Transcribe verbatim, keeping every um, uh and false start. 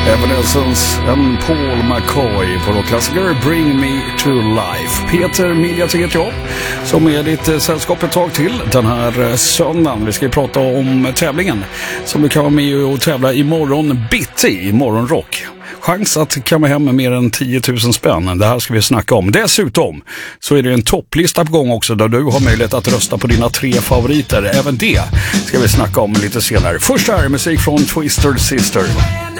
Evanescence, en Paul McCoy på rockklassiker Bring Me To Life. Peter Miljas heter jag, som är ditt sällskap ett tag till den här söndagen. Vi ska ju prata om tävlingen som du kan vara med och tävla imorgon bitti i Morgonrock. Chans att kamma hem med mer än tio tusen spänn. Det här ska vi snacka om. Dessutom så är det en topplista på gång också där du har möjlighet att rösta på dina tre favoriter. Även det ska vi snacka om lite senare. Först här är musik från Twisted Sister.